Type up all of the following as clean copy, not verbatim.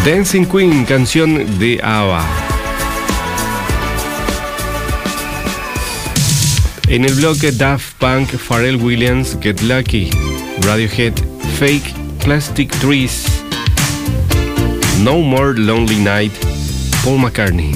Dancing Queen, canción de ABBA. En el bloque Daft Punk, Pharrell Williams, Get Lucky, Radiohead, Fake, Plastic Trees, No More Lonely Night, Paul McCartney.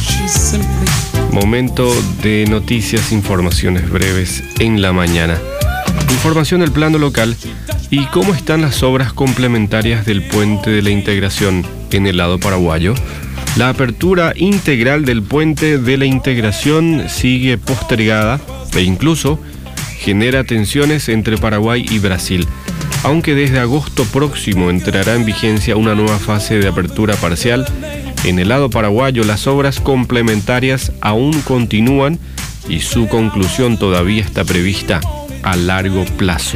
Momento de noticias, informaciones breves en la mañana. Información del plano local y cómo están las obras complementarias del Puente de la Integración en el lado paraguayo. La apertura integral del Puente de la Integración sigue postergada e incluso genera tensiones entre Paraguay y Brasil, aunque desde agosto próximo entrará en vigencia una nueva fase de apertura parcial. En el lado paraguayo las obras complementarias aún continúan y su conclusión todavía está prevista a largo plazo.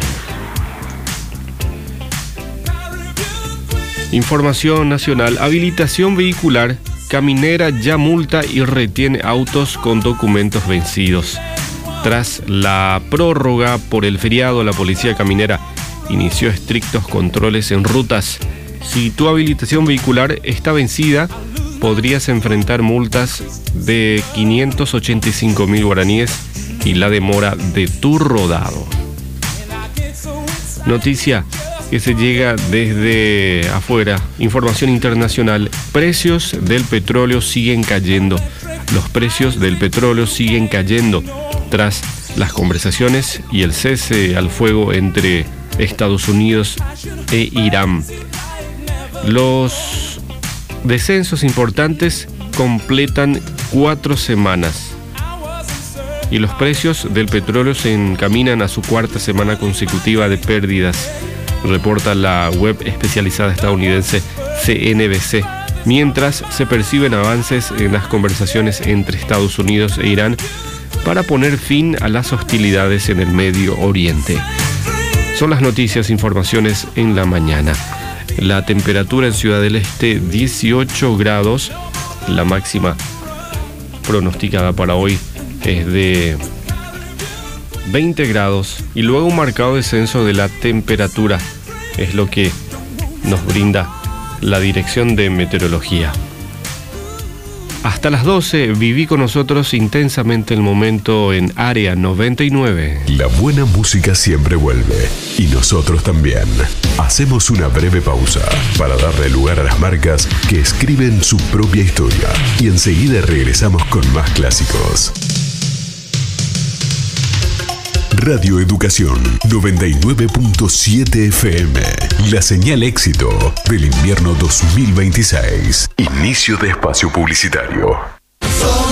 Información nacional, habilitación vehicular, Caminera ya multa y retiene autos con documentos vencidos. Tras la prórroga por el feriado, la Policía Caminera inició estrictos controles en rutas. Si tu habilitación vehicular está vencida, podrías enfrentar multas de 585.000 guaraníes y la demora de tu rodado. Noticia que se llega desde afuera, información internacional. Precios del petróleo siguen cayendo. Los precios del petróleo siguen cayendo tras las conversaciones y el cese al fuego entre Estados Unidos e Irán. Los descensos importantes completan 4 semanas y los precios del petróleo se encaminan a su cuarta semana consecutiva de pérdidas, reporta la web especializada estadounidense CNBC, mientras se perciben avances en las conversaciones entre Estados Unidos e Irán para poner fin a las hostilidades en el Medio Oriente. Son las noticias, informaciones en la mañana. La temperatura en Ciudad del Este 18 grados, la máxima pronosticada para hoy es de 20 grados y luego un marcado descenso de la temperatura, es lo que nos brinda la Dirección de Meteorología. Hasta las 12 viví con nosotros intensamente el momento en Área 99. La buena música siempre vuelve y nosotros también. Hacemos una breve pausa para darle lugar a las marcas que escriben su propia historia y enseguida regresamos con más clásicos. Radio Educación 99.7 FM. La señal éxito del invierno 2026. Inicio de espacio publicitario.